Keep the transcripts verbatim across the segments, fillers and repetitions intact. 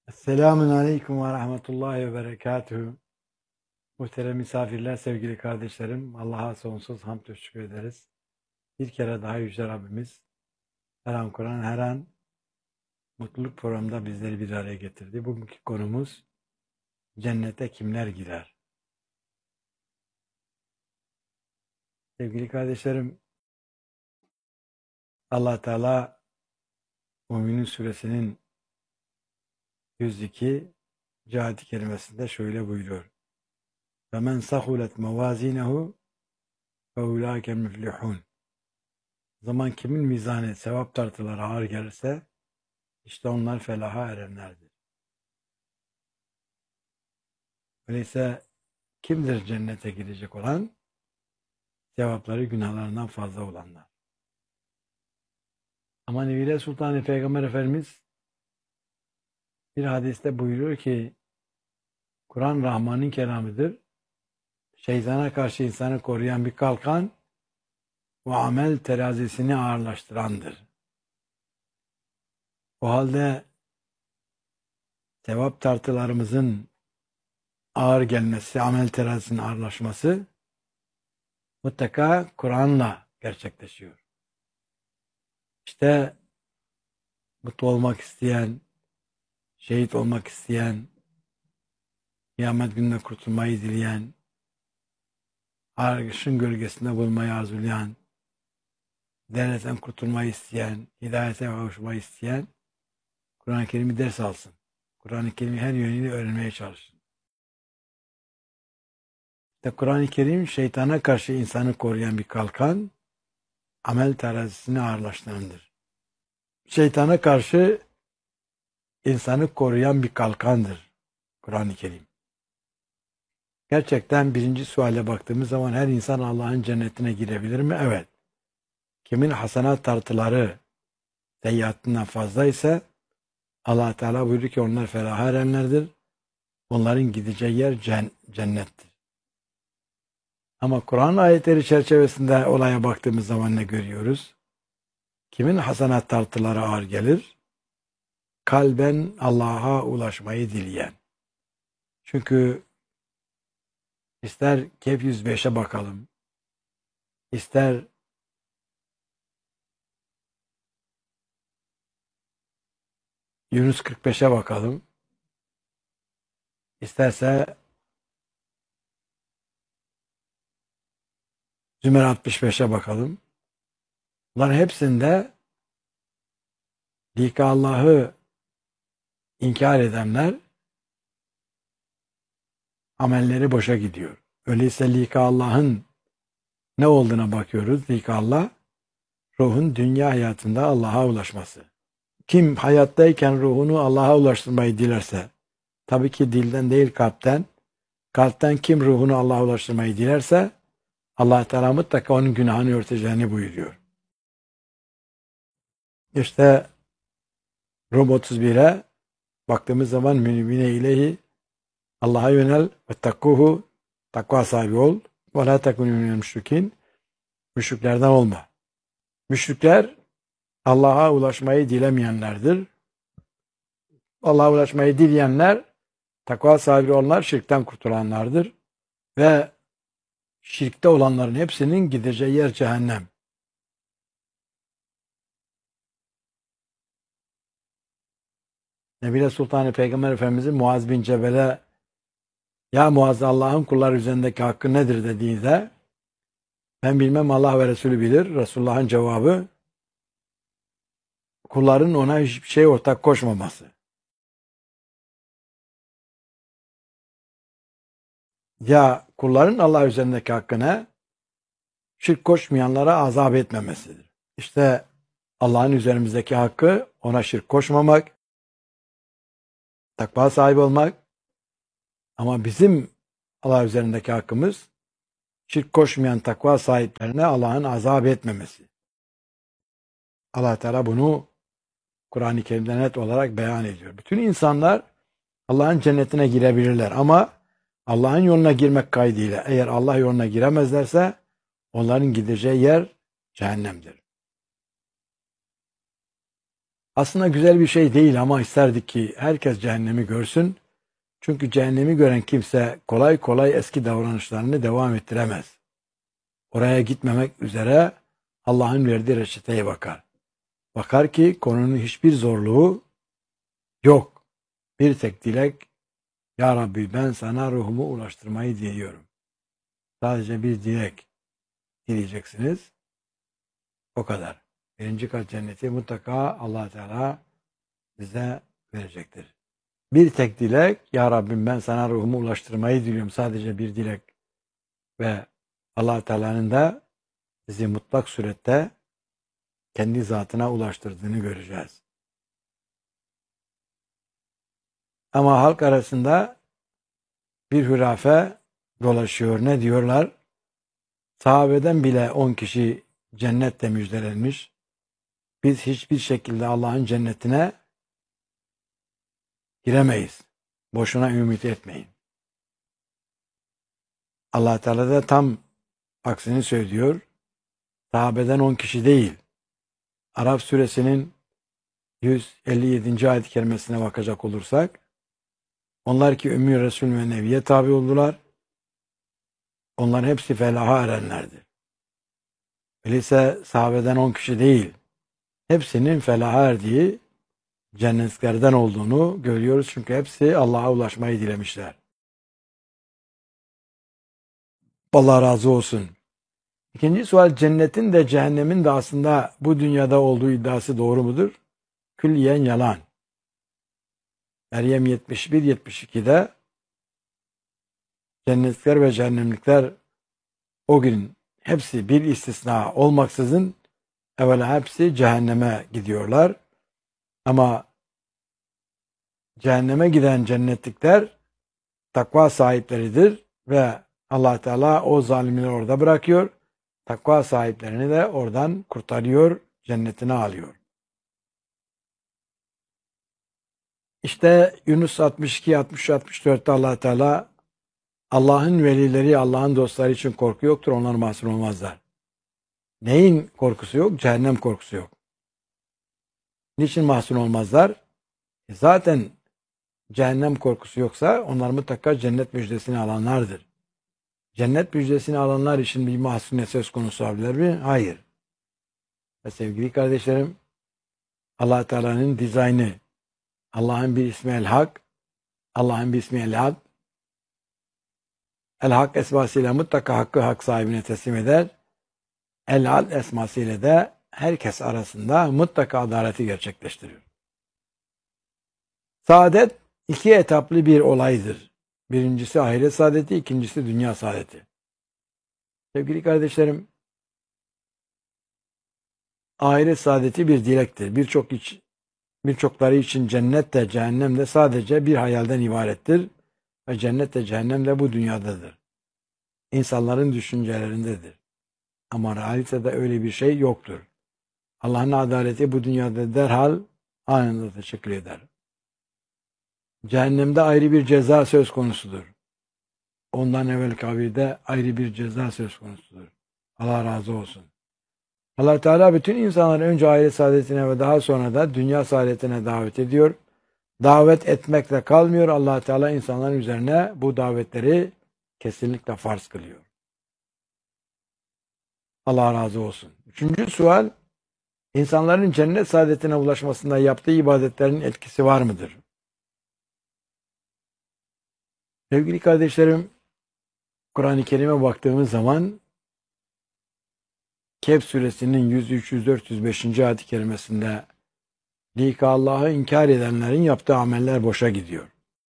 Selamun Aleyküm ve Rahmetullahi ve Berekatühü. Muhterem misafirler, sevgili kardeşlerim, Allah'a sonsuz hamd ve şükür ederiz. Bir kere daha Yüce Rabbimiz her an Kur'an, her an mutluluk programında bizleri bir araya getirdi. Bugünkü konumuz cennete kimler girer? Sevgili kardeşlerim, Allah Teala Mü'minin suresinin yüz iki ayet-i kerimesinde şöyle buyuruyor. فَمَنْ سَخُلَتْ مَوَازِينَهُ فَاُولَٰئِكَ الْمُفْلِحُونَ. Zaman kimin mizanı sevap tartıları ağır gelirse işte onlar felaha erenlerdir. Öyleyse kimdir cennete gidecek olan? Sevapları günahlarından fazla olanlar. Ama Nevile Sultan Peygamber Efendimiz bir hadiste buyuruyor ki Kur'an Rahman'ın kelamıdır. Şeytana karşı insanı koruyan bir kalkan ve amel terazisini ağırlaştırandır. O halde sevap tartılarımızın ağır gelmesi, amel terazisinin ağırlaşması mutlaka Kur'an'la gerçekleşiyor. İşte mutlu olmak isteyen, şehit olmak isteyen, kıyamet gününde kurtulmayı dileyen, arşın gölgesinde bulunmayı arzulayan, dernetten kurtulmayı isteyen, hidayete kavuşmayı isteyen, Kur'an-ı Kerim'i ders alsın. Kur'an-ı Kerim'i her yönüyle öğrenmeye çalışsın. İşte Kur'an-ı Kerim şeytana karşı insanı koruyan bir kalkan, amel terazisini ağırlaştırandır. Şeytana karşı insanı koruyan bir kalkandır Kur'an-ı Kerim. Gerçekten birinci suale baktığımız zaman her insan Allah'ın cennetine girebilir mi? Evet. Kimin hasenat tartıları seyyiatından fazla ise Allah Teala buyuruyor ki onlar felaha erenlerdir. Onların gideceği yer cennettir. Ama Kur'an ayetleri çerçevesinde olaya baktığımız zaman ne görüyoruz? Kimin hasenat tartıları ağır gelir? Kalben Allah'a ulaşmayı dileyen. Çünkü ister Kehf yüz beşe bakalım, ister Yunus kırk beşe bakalım, isterse Zümer altmış beşe bakalım. Bunların hepsinde lika Allah'ı inkar edenler amelleri boşa gidiyor. Öyleyse lika Allah'ın ne olduğuna bakıyoruz. Lika Allah, ruhun dünya hayatında Allah'a ulaşması. Kim hayattayken ruhunu Allah'a ulaştırmayı dilerse, tabii ki dilden değil kalpten, kalpten kim ruhunu Allah'a ulaştırmayı dilerse, Allah Teala mutlaka onun günahını örteceğini buyuruyor. İşte Rum otuz bire baktığımız zaman münibine ileyhi, Allah'a yönel ve takkuhu, takva sahibi ol ve la tekunu minel müşrikin, müşriklerden olma. Müşrikler Allah'a ulaşmayı dilemeyenlerdir. Allah'a ulaşmayı dileyenler, takva sahibi olanlar şirkten kurtulanlardır. Ve şirkte olanların hepsinin gideceği yer cehennem. Nebile Sultan Peygamber Efendimiz'in Muaz bin Cebel'e ya Muaz Allah'ın kullar üzerindeki hakkı nedir dediğinde ben bilmem Allah ve Resulü bilir. Resulullah'ın cevabı kulların ona hiçbir şey ortak koşmaması. Ya kulların Allah üzerindeki hakkına şirk koşmayanlara azap etmemesidir. İşte Allah'ın üzerimizdeki hakkı ona şirk koşmamak, takva sahibi olmak, ama bizim Allah üzerindeki hakkımız şirk koşmayan takva sahiplerine Allah'ın azap etmemesi. Allah Teala bunu Kur'an-ı Kerim'de net olarak beyan ediyor. Bütün insanlar Allah'ın cennetine girebilirler ama Allah'ın yoluna girmek kaydıyla eğer Allah yoluna giremezlerse onların gideceği yer cehennemdir. Aslında güzel bir şey değil ama isterdik ki herkes cehennemi görsün. Çünkü cehennemi gören kimse kolay kolay eski davranışlarını devam ettiremez. Oraya gitmemek üzere Allah'ın verdiği reçeteye bakar. Bakar ki konunun hiçbir zorluğu yok. Bir tek dilek, Ya Rabbi ben sana ruhumu ulaştırmayı diliyorum. Sadece bir dilek dileyeceksiniz. O kadar. Birinci kat cenneti mutlaka Allah Teala bize verecektir. Bir tek dilek, Ya Rabbim ben sana ruhumu ulaştırmayı diliyorum. Sadece bir dilek. Ve Allah Teala'nın da bizi mutlak surette kendi zatına ulaştırdığını göreceğiz. Ama halk arasında bir hurafe dolaşıyor. Ne diyorlar? Sahabeden bile on kişi cennette müjdelenmiş. Biz hiçbir şekilde Allah'ın cennetine giremeyiz. Boşuna ümit etmeyin. Allah Teala da tam aksini söylüyor. Sahabeden on kişi değil. Araf suresinin yüz elli yedinci ayet-i kerimesine bakacak olursak, onlar ki Ümmü Resul ve Nebi'ye tabi oldular. Onların hepsi felaha erenlerdir. Öyleyse sahabeden on kişi değil, hepsinin felaha erdiği cennetlerden olduğunu görüyoruz. Çünkü hepsi Allah'a ulaşmayı dilemişler. Allah razı olsun. İkinci sual, cennetin de cehennemin de aslında bu dünyada olduğu iddiası doğru mudur? Külliyen yalan. Meryem yetmiş bir yetmiş iki'de cennetlikler ve cehennemlikler o gün hepsi bir istisna olmaksızın evvela hepsi cehenneme gidiyorlar. Ama cehenneme giden cennetlikler takva sahipleridir ve Allah Teala o zalimleri orada bırakıyor. Takva sahiplerini de oradan kurtarıyor, cennetine alıyor. İşte Yunus altmış iki altmış altmış dört'te Allah Teala Allah'ın velileri, Allah'ın dostları için korku yoktur, onlar mahzun olmazlar. Neyin korkusu yok? Cehennem korkusu yok. Niçin mahzun olmazlar? E zaten cehennem korkusu yoksa onlar mutlaka cennet müjdesini alanlardır. Cennet müjdesini alanlar için bir mahzuniyet söz konusu olabilir mi? Hayır. Ve sevgili kardeşlerim, Allah Teala'nın dizaynı, Allah'ın bir ismi El-Hak, Allah'ın bir ismi El-Had, El-Hak esmasıyla mutlaka hakkı hak sahibine teslim eder. El-Had esmasıyla da herkes arasında mutlaka adaleti gerçekleştiriyor. Saadet iki etaplı bir olaydır. Birincisi ahiret saadeti, ikincisi dünya saadeti. Sevgili kardeşlerim, ahiret saadeti bir dilektir. Birçok iç, birçokları için cennet de cehennem de sadece bir hayalden ibarettir. Ve cennet de cehennem de bu dünyadadır. İnsanların düşüncelerindedir. Ama realitede öyle bir şey yoktur. Allah'ın adaleti bu dünyada derhal anında teşekkür eder. Cehennemde ayrı bir ceza söz konusudur. Ondan evvel kabirde ayrı bir ceza söz konusudur. Allah razı olsun. Allah Teala bütün insanları önce ahiret saadetine ve daha sonra da dünya saadetine davet ediyor. Davet etmekle kalmıyor. Allah Teala insanların üzerine bu davetleri kesinlikle farz kılıyor. Allah razı olsun. Üçüncü sual, insanların cennet saadetine ulaşmasında yaptığı ibadetlerin etkisi var mıdır? Sevgili kardeşlerim, Kur'an-ı Kerim'e baktığımız zaman Kehf suresinin yüz üç yüz dört yüz beş. ayet-i kerimesinde Lika Allah'ı inkar edenlerin yaptığı ameller boşa gidiyor.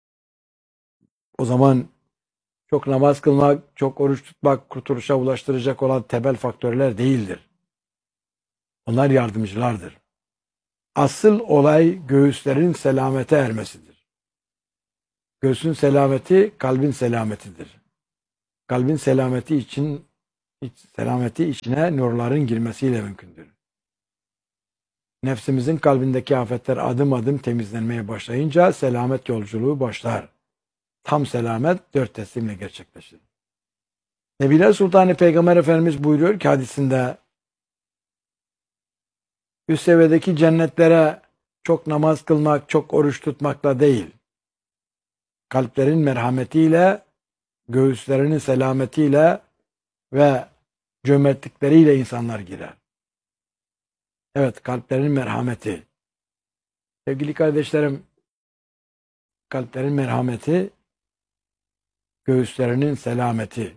O zaman çok namaz kılmak, çok oruç tutmak kurtuluşa ulaştıracak olan temel faktörler değildir. Onlar yardımcılardır. Asıl olay göğüslerin selamete ermesidir. Göğsün selameti kalbin selametidir. Kalbin selameti için selameti içine nurların girmesiyle mümkündür. Nefsimizin kalbindeki afetler adım adım temizlenmeye başlayınca selamet yolculuğu başlar. Tam selamet dört teslimle gerçekleşir. Nebiler Sultanı Peygamber Efendimiz buyuruyor ki hadisinde, üst seviyedeki cennetlere çok namaz kılmak, çok oruç tutmakla değil, kalplerin merhametiyle, göğüslerinin selametiyle ve cömertlikleriyle insanlar girer. Evet, kalplerin merhameti. Sevgili kardeşlerim, kalplerin merhameti, göğüslerinin selameti.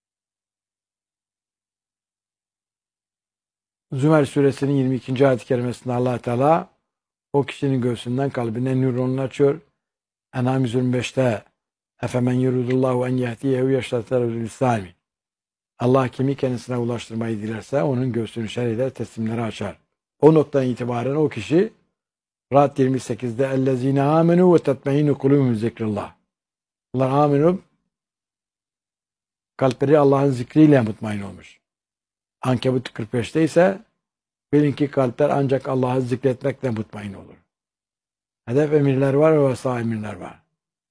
Zümer suresinin yirmi ikinci ayet-i kerimesinde Allah Teala o kişinin göğsünden kalbine nüronunu açıyor. En'am yüz yirmi beşte efemen yuridullahu en yehdiyehu yeşrateru lisami. Allah kimi kendisine ulaştırmayı dilerse onun göğsünü şer eder, teslimleri açar. O noktadan itibaren o kişi Ra'd yirmi sekizde ellezine amenu ve tetmeinu kulubum zikrillah. Bunlar amenu, kalpleri Allah'ın zikriyle mutmain olmuş. Ankebut kırk beşte ise bilin ki kalpler ancak Allah'ı zikretmekle mutmain olur. Hedef emirler var ve vesa emirler var.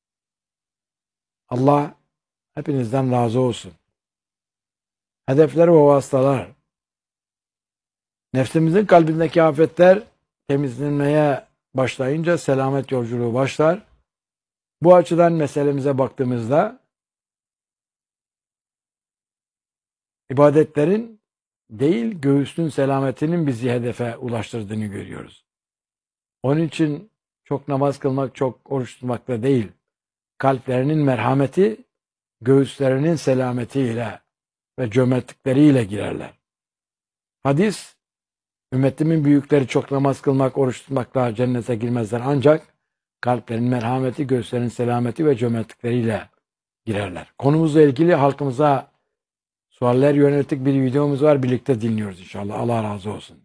Allah hepinizden razı olsun. Hedefler ve vasıtalar. Nefsimizin kalbindeki afetler temizlenmeye başlayınca selamet yolculuğu başlar. Bu açıdan meselemize baktığımızda ibadetlerin değil göğüsün selametinin bizi hedefe ulaştırdığını görüyoruz. Onun için çok namaz kılmak, çok oruç tutmakla değil, kalplerinin merhameti, göğüslerinin selametiyle ve cömertlikleriyle girerler. Hadis, ümmetimin büyükleri çok namaz kılmak, oruç tutmakla cennete girmezler ancak kalplerin merhameti, göğüslerin selameti ve cömertlikleriyle girerler. Konumuzla ilgili halkımıza sualler yönelik bir videomuz var. Birlikte dinliyoruz inşallah. Allah razı olsun.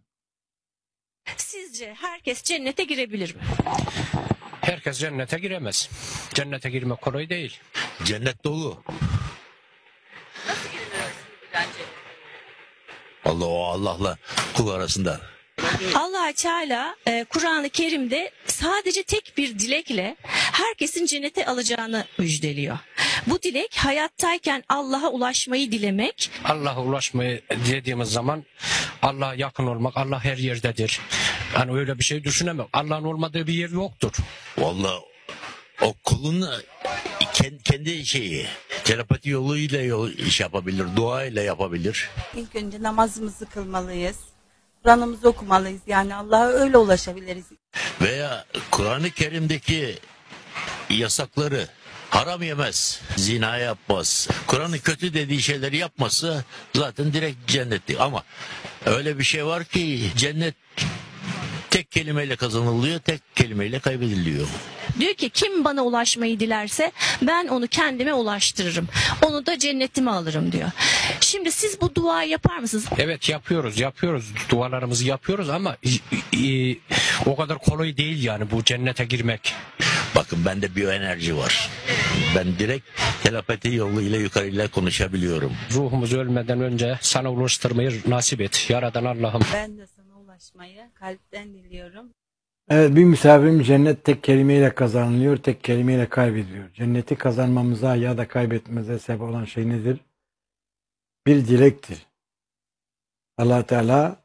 Sizce herkes cennete girebilir mi? Herkes cennete giremez. Cennete girmek kolay değil. Cennet dolu. Nasıl girilir bence? Allah o Allah'la kul arasında. Allah Teala e, Kur'an-ı Kerim'de sadece tek bir dilekle herkesin cennete alacağını müjdeliyor. Bu dilek hayattayken Allah'a ulaşmayı dilemek. Allah'a ulaşmayı dediğimiz zaman Allah'a yakın olmak, Allah her yerdedir. Yani öyle bir şey düşünemem. Allah'ın olmadığı bir yer yoktur. Vallahi o kulun kendi, kendi şeyi telepati yoluyla yol, iş yapabilir, duayla yapabilir. İlk önce namazımızı kılmalıyız. Kur'an'ımızı okumalıyız. Yani Allah'a öyle ulaşabiliriz. Veya Kur'an-ı Kerim'deki yasakları haram yemez, zina yapmaz. Kur'an'ın kötü dediği şeyleri yapması zaten direkt cennetlik. Ama öyle bir şey var ki cennet tek kelimeyle kazanılıyor, tek kelimeyle kaybediliyor. Diyor ki kim bana ulaşmayı dilerse ben onu kendime ulaştırırım. Onu da cennetime alırım diyor. Şimdi siz bu duayı yapar mısınız? Evet yapıyoruz, yapıyoruz. Dualarımızı yapıyoruz ama e, e, o kadar kolay değil yani bu cennete girmek. Bakın bende biyoenerji var. Ben direkt telepati yoluyla yukarıyla konuşabiliyorum. Ruhumuz ölmeden önce sana ulaştırmayı nasip et. Yaradan Allah'ım. Ben de sana ulaşmayı kalpten diliyorum. Evet, bir misafirim cennet tek kelimeyle kazanılıyor, tek kelimeyle kaybediliyor. Cenneti kazanmamıza ya da kaybetmemize sebep olan şey nedir? Bir dilektir. Allah Teala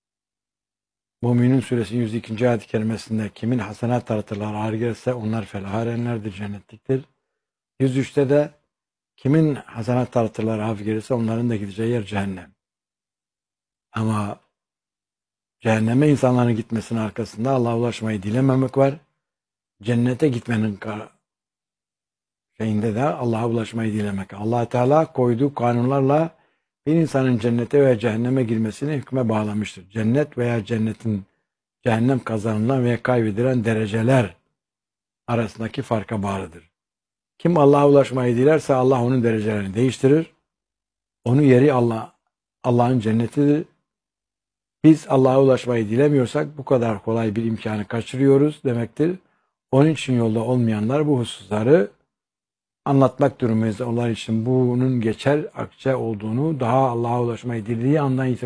Müminun suresi yüz ikinci ayet-i kerimesinde kimin hasenat artırları ağır gelirse onlar felaha erenlerdir, cennetliktir. yüz üçte de kimin hasenat artırları hafif gelirse onların da gideceği yer cehennem. Ama cehenneme insanların gitmesinin arkasında Allah'a ulaşmayı dilememek var. Cennete gitmenin şeyinde de Allah'a ulaşmayı dilemek. Allah Teala koyduğu kanunlarla bir insanın cennete veya cehenneme girmesini hükme bağlamıştır. Cennet veya cennetin cehennem kazanılan veya kaybedilen dereceler arasındaki farka bağlıdır. Kim Allah'a ulaşmayı dilerse Allah onun derecelerini değiştirir. Onun yeri Allah Allah'ın cennetidir. Biz Allah'a ulaşmayı dilemiyorsak bu kadar kolay bir imkanı kaçırıyoruz demektir. Onun için yolda olmayanlar bu hususları anlatmak durumundayız. Onlar için bunun geçer akçe olduğunu, daha Allah'a ulaşmayı dilediği andan itibaren